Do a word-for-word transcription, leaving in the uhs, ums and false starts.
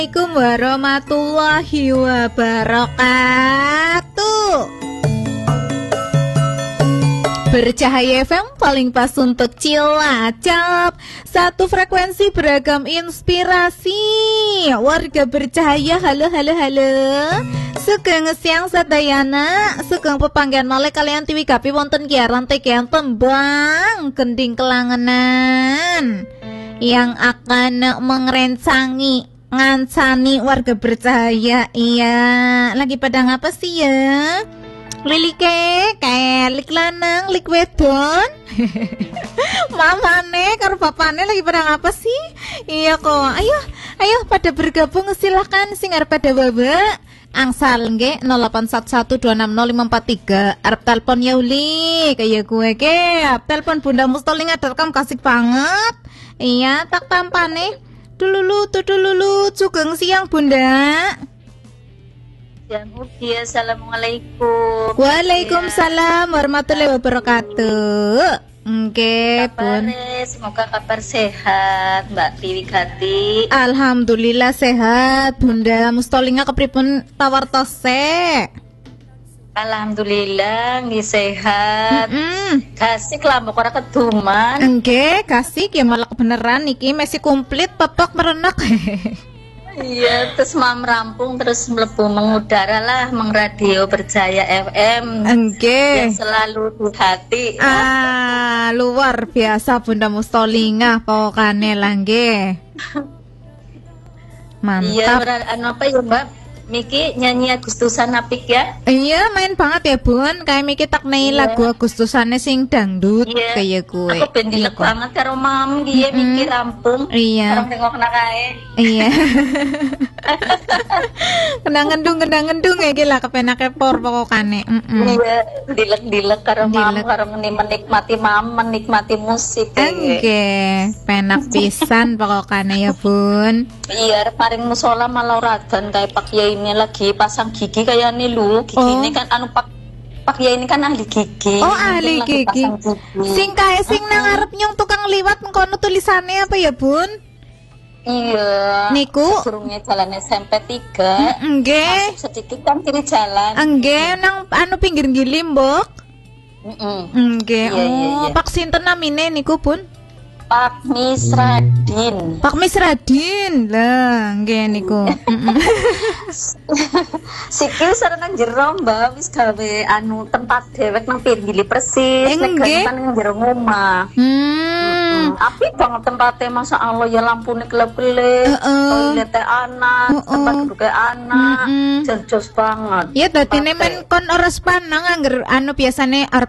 Assalamualaikum warahmatullahi wabarakatuh. Bercahaya F M paling pas untuk Cilacap. Satu frekuensi beragam inspirasi. Warga bercahaya, halo halo halo. Sugeng siang sadayana, sugeng pepanggian malih kalian tiwi kapi wonten kiaran tekian tembang gending kelangenan yang akan mengerencangi ngancani warga bercahaya. Iya, lagi pada ngapa sih ya? Lilike, kayak lik lanang, lik wedon. Mamane karo bapane lagi pada ngapa sih? Iya kok. Ayo, ayo pada bergabung silakan sing arep pada babak. Angsal nggih nol delapan satu satu dua enam nol lima empat tiga. Arep telepon ya uli kayak gue ke. Telepon Bunda Mustoli ngadarkam kasih banget. Iya, tak tampane. Dululu tuh dululu sugeng siang Bunda. Ya, Mugi, assalamualaikum. Waalaikumsalam warahmatullahi wabarakatuh. Oke, Bun. Semoga kabar sehat, Mbak Tiwi Gati. Alhamdulillah sehat, Bunda. Mustolinga kepripun tawartose? Alhamdulillah nggih sehat. Mm-mm. Kasih kelompok ora keduman. Oke, kasih ya malah kebeneran niki masih komplit petok merenak. Iya, terus mau merampung terus mlebu mengudara lah mengradio Berjaya F M. Oke. Yang selalu di hati. Ah, luar biasa Bunda Mustolinga pokoknya lah nggih. Mantap. Iya, anu apa ya, Mbak? Miki nyanyi Agustusan apik ya? Iya, main banget ya Bun. Kayak Miki tak nai Iya. lagu Agustusane sing dangdut Iya. kayak gue. Aku ben dilek banget karo mam iki Mm-mm. Miki rampung. Iya. Orang tengok nak kae. Iya. Kenang-ngendung kenang-ngendung ya gila kepenak kepor pokokane. Heeh. Iya, dilek-dilek karo mam Dilek. karo menikmati mam, menikmati musik. kayak. Oke, penak pisan pokokane ya Bun. Iya, paring musola malah radan kayak Pak Yai ini lagi pasang gigi kayak nih lu. Gigi Oh. ini kan anu Pak Pak Yai ini kan ahli gigi. Oh, Mungkin ahli lagi gigi. pasang gigi. Sing kae sing nang arep nyong tukang liwat mengkono tulisannya apa ya Bun? Iya. Niku. Burungnya jalan S M P tiga. Nggih. Masuk sedikit kan kiri jalan. Nggih nang anu pinggir Gilimbok. Heeh. Nggih. Iya, iya, Oh, iya. Pak sinten namine niku Bun? Pak Misradin. Pak Misradin. Lah, nggih niku. Mm-mm. Sikil sareng jero Mbak wis gawe anu tempat dewek nang pinggir persis nek Nggih. kan nang jero omah. Hmm. Apik banget tempatnya, masya Allah ya, lampunya gelap-gelap, Heeh. toiletnya anak, Heeh. tempat duduknya anak, Mm-mm. jos banget. Ya dadi Tempatnya. men kon ora sepanang angger anu biasane arep